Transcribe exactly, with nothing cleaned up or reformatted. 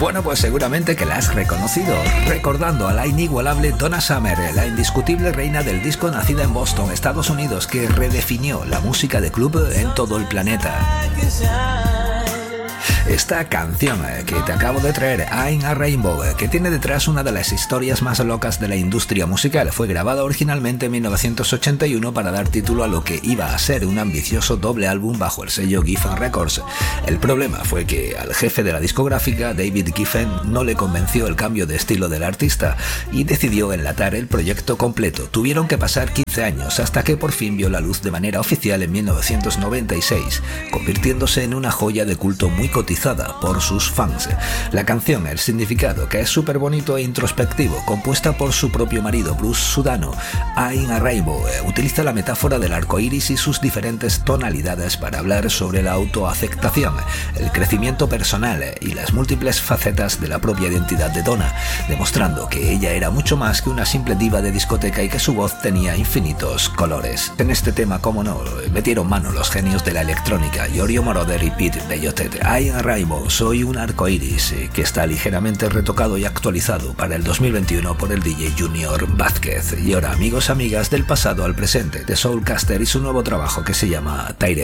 Bueno, pues seguramente que la has reconocido, recordando a la inigualable Donna Summer, la indiscutible reina del disco nacida en Boston, Estados Unidos, que redefinió la música de club en todo el planeta. Esta canción que te acabo de traer, I'm a Rainbow, que tiene detrás una de las historias más locas de la industria musical, fue grabada originalmente en mil novecientos ochenta y uno para dar título a lo que iba a ser un ambicioso doble álbum bajo el sello Geffen Records. El problema fue que al jefe de la discográfica, David Geffen, no le convenció el cambio de estilo del artista y decidió enlatar el proyecto completo. Tuvieron que pasar quince años hasta que por fin vio la luz de manera oficial en mil novecientos noventa y seis, convirtiéndose en una joya de culto muy cotizada por sus fans. La canción, el significado, que es súper bonito e introspectivo, compuesta por su propio marido, Bruce Sudano, I'm a Rainbow, utiliza la metáfora del arco iris y sus diferentes tonalidades para hablar sobre la autoaceptación, el crecimiento personal y las múltiples facetas de la propia identidad de Donna, demostrando que ella era mucho más que una simple diva de discoteca y que su voz tenía infinitos colores. En este tema, como no, metieron mano los genios de la electrónica, Giorgio Moroder y Pete Bellotet. I'm a Rainbow, soy un arco iris, que está ligeramente retocado y actualizado para el dos mil veintiuno por el D J Junior Vázquez. Y ahora, amigos, amigas, del pasado al presente, de Soulcaster y su nuevo trabajo que se llama Tyre.